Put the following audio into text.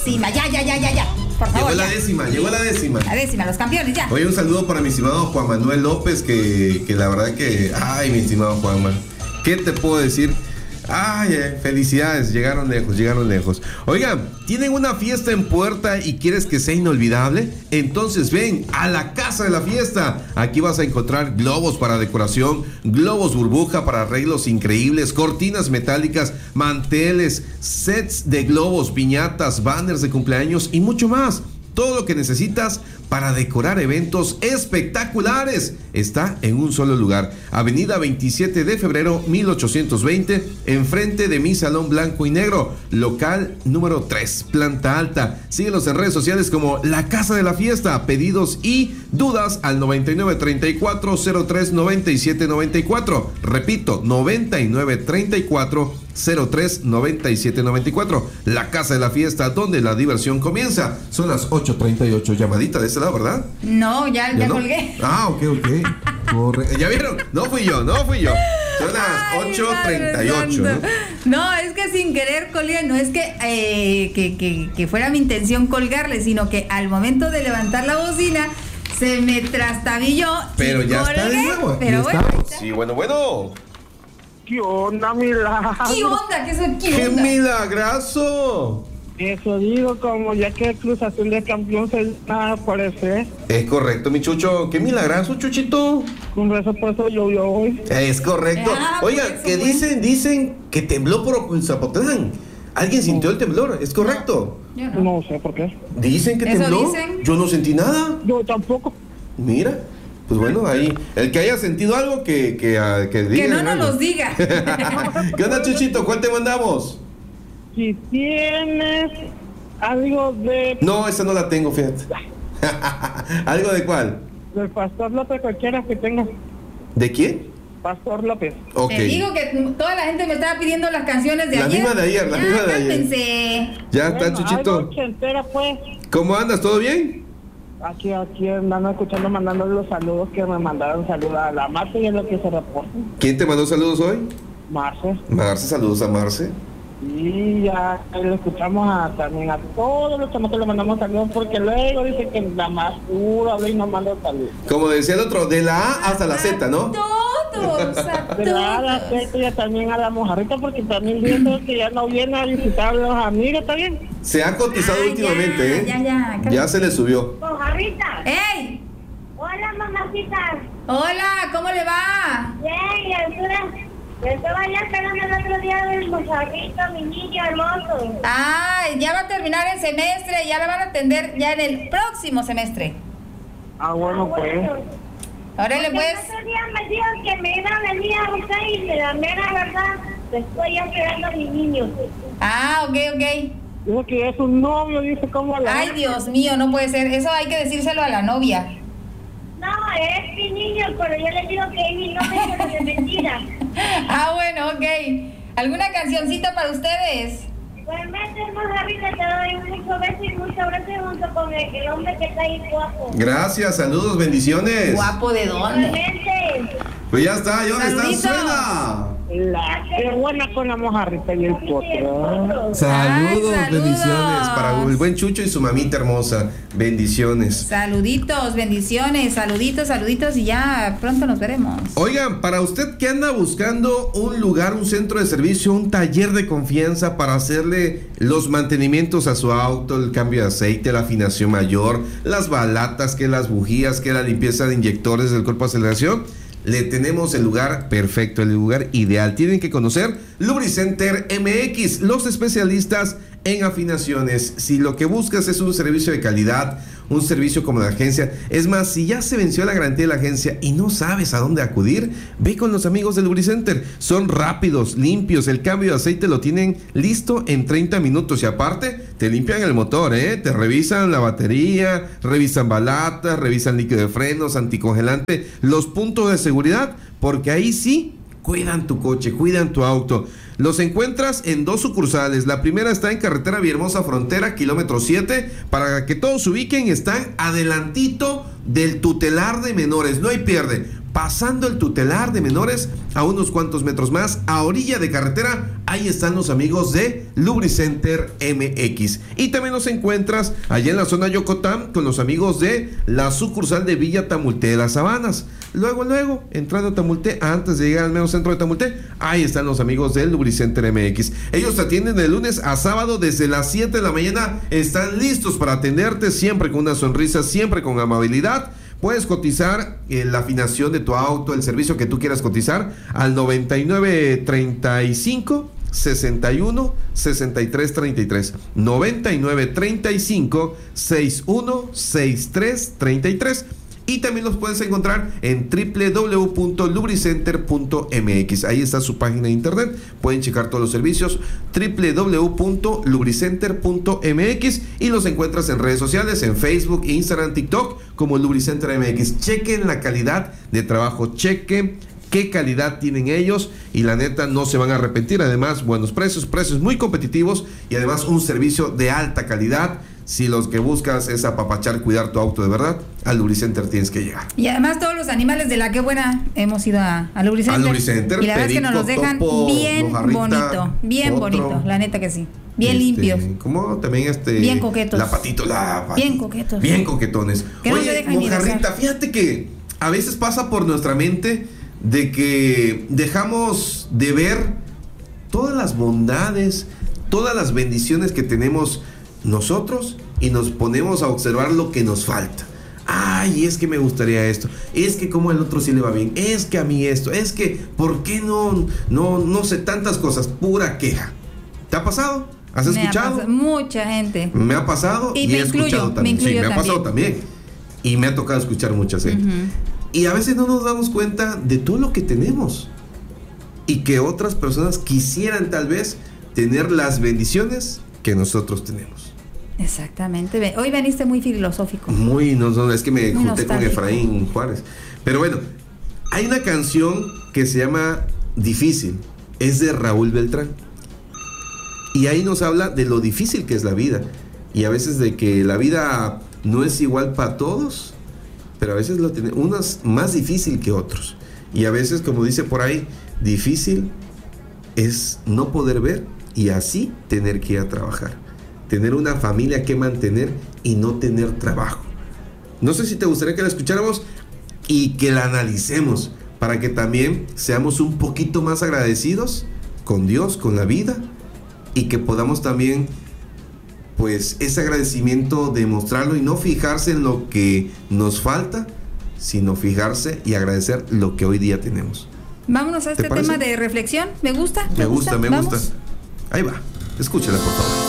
Ya. Por favor, Llegó la décima. La décima, los campeones, ya. Oye, un saludo para mi estimado Juan Manuel López, que la verdad que... Ay, mi estimado Juanma, ¿qué te puedo decir? Ay, felicidades, llegaron lejos. Oigan, ¿tienen una fiesta en puerta y quieres que sea inolvidable? Entonces ven a la Casa de la Fiesta. Aquí vas a encontrar globos para decoración, globos burbuja para arreglos increíbles, cortinas metálicas, manteles, sets de globos, piñatas, banners de cumpleaños y mucho más. Todo lo que necesitas para decorar eventos espectaculares está en un solo lugar. Avenida 27 de febrero 1820, enfrente de mi salón blanco y negro, local número 3, planta alta. Síguenos en redes sociales como La Casa de la Fiesta. Pedidos y dudas al 9934-039794. Repito, 9934-039794. La Casa de la Fiesta, donde la diversión comienza. Son las 8:38. Llamadita de ese lado, ¿verdad? No, ya no colgué. Ah, ok. ¿Ya vieron? No fui yo. Son las 8:38, No, es que sin querer colgué. No es que fuera mi intención colgarle, sino que al momento de levantar la bocina se me trastabilló. Pero ya está de nuevo. Pero bueno. Sí, bueno. ¿Qué onda, milagro? ¿Qué onda? ¡Qué milagroso! Eso digo, como ya que Cruz Azul de campeón se va a aparecer. Es correcto, mi Chucho. ¡Qué milagroso, Chuchito! Un beso por eso llovió hoy. Es correcto. Oiga, que dicen que tembló por Zapotlán. ¿Alguien sintió el temblor? ¿Es correcto? No sé por qué. ¿Dicen que tembló? Dicen. Yo no sentí nada. Yo tampoco. Mira. Pues bueno, ahí, el que haya sentido algo, que diga. Que no nos los diga. ¿Qué onda, Chuchito? ¿Cuál te mandamos? Si tienes algo de... No, esa no la tengo, fíjate. ¿Algo de cuál? Del Pastor López, cualquiera que tenga. ¿De quién? Pastor López. Ok. Te digo que toda la gente me estaba pidiendo las canciones de La ayer. misma de ayer. Cálmense. Ya está, Chuchito. Algo ochentera, pues. ¿Cómo andas? ¿Todo bien? Aquí andando escuchando, mandando los saludos que me mandaron. Saludos a la Marce y es lo que se reporta. ¿Quién te mandó saludos hoy? Marce. Saludos a Marce. Y ya lo escuchamos también a todos los chamos que le mandamos saludos, porque luego dice que la más pura habla y nos manda saludos. Como decía el otro, de la A hasta la Z, ¿no? Todos, a De la A la Z y también a la mojarrita, porque también viendo que ya no viene a visitar a los amigos, ¿está bien? Se ha cotizado últimamente, ya, Ya se le subió. Mojarrita. ¡Ey! Hola, mamacita. Hola, ¿cómo le va? Bien, y Arturo. Yo estaba ya esperando el otro día del mojarrito, mi niño hermoso. Ay, ya va a terminar el semestre, ya la van a atender ya en el próximo semestre. Bueno, pues. Órale, Porque pues. el otro día me dijo que me iba a venir a buscar y la mera verdad, estoy esperando a mi niño. Ah, ok. Dijo que es un novio, dice cómo la... Ay, Dios mío, no puede ser. Eso hay que decírselo a la novia. No, es mi niño, pero yo le digo que es mi novio, pero de mentira. Ah, bueno, ok. ¿Alguna cancioncita para ustedes? Pues mete mojarrita, te doy mucho beso y mucho abrazo junto con el hombre que está ahí guapo. Gracias, saludos, bendiciones. ¿Guapo de dónde? Igualmente. Pues ya está, ¿y dónde está? Saluditos. Suena. La que buena con la mojarrita y el potro. Saludos, Ay, bendiciones para el buen Chucho y su mamita hermosa. Bendiciones. Saluditos, bendiciones, saluditos y ya pronto nos veremos. Oigan, para usted que anda buscando un lugar, un centro de servicio, un taller de confianza para hacerle los mantenimientos a su auto, el cambio de aceite, la afinación mayor, las balatas, que las bujías, que la limpieza de inyectores del cuerpo de aceleración, le tenemos el lugar perfecto, el lugar ideal. Tienen que conocer Lubricenter MX, los especialistas en afinaciones. Si lo que buscas es un servicio de calidad, un servicio como la agencia, es más, si ya se venció la garantía de la agencia y no sabes a dónde acudir, ve con los amigos de Lubricenter. Son rápidos, limpios, el cambio de aceite lo tienen listo en 30 minutos y aparte te limpian el motor, te revisan la batería, revisan balatas, revisan líquido de frenos, anticongelante, los puntos de seguridad, porque ahí sí cuidan tu coche, cuidan tu auto. Los encuentras en 2 sucursales. La primera está en carretera Villahermosa Frontera, kilómetro 7. Para que todos se ubiquen, están adelantito del tutelar de menores. No hay pierde. pasando el tutelar de menores a unos cuantos metros más, a orilla de carretera, ahí están los amigos de Lubricenter MX. Y también los encuentras allá en la zona Yocotán con los amigos de la sucursal de Villa Tamulté de las Sabanas. Luego, entrando a Tamulté, antes de llegar al medio centro de Tamulté, ahí están los amigos del Lubricenter MX. Ellos te atienden de lunes a sábado desde las 7 de la mañana. Están listos para atenderte, siempre con una sonrisa, siempre con amabilidad. Puedes cotizar la afinación de tu auto, el servicio que tú quieras cotizar al 9935 61 63 33 9935 61 63 33. Y también los puedes encontrar en www.lubricenter.mx. Ahí está su página de internet. Pueden checar todos los servicios. www.lubricenter.mx. Y los encuentras en redes sociales, en Facebook, Instagram, TikTok, como Lubricenter MX. Chequen la calidad de trabajo. Chequen qué calidad tienen ellos. Y la neta, no se van a arrepentir. Además, buenos precios muy competitivos. Y además, un servicio de alta calidad. Si los que buscas es apapachar, cuidar tu auto de verdad, al Lubricenter tienes que llegar. Y además todos los animales de la que buena hemos ido a Lubricenter. A Lubricenter, y la verdad es que nos los dejan topo, bien bonito, bien bonito, la neta que sí. Bien limpios. Como también bien coquetos. Bien coquetos. Bien coquetones. Que oye, no se dejan mojarrita, fíjate que a veces pasa por nuestra mente de que dejamos de ver todas las bondades, todas las bendiciones que tenemos nosotros y nos ponemos a observar lo que nos falta. Ay, es que me gustaría esto, es que como el otro sí le va bien, es que a mí esto, es que ¿por qué no sé, tantas cosas, pura queja? ¿Te ha pasado? ¿Has escuchado? Mucha gente. Me ha pasado y he escuchado también. Sí, me ha pasado también. Y me ha tocado escuchar muchas gente. Y a veces no nos damos cuenta de todo lo que tenemos y que otras personas quisieran tal vez tener las bendiciones que nosotros tenemos. Exactamente. Hoy veniste muy filosófico. Es que me junté con Efraín Juárez. Pero bueno, hay una canción que se llama Difícil. Es de Raúl Beltrán. Y ahí nos habla de lo difícil que es la vida. Y a veces de que la vida no es igual para todos, pero a veces lo tiene unos más difícil que otros. Y a veces, como dice por ahí, difícil es no poder ver y así tener que ir a trabajar. Tener una familia que mantener y no tener trabajo. No sé si te gustaría que la escucháramos y que la analicemos para que también seamos un poquito más agradecidos con Dios, con la vida, y que podamos también, pues, ese agradecimiento demostrarlo y no fijarse en lo que nos falta, sino fijarse y agradecer lo que hoy día tenemos. Vámonos a este tema de reflexión. Me gusta. Me gusta. Ahí va. Escúchala, por favor.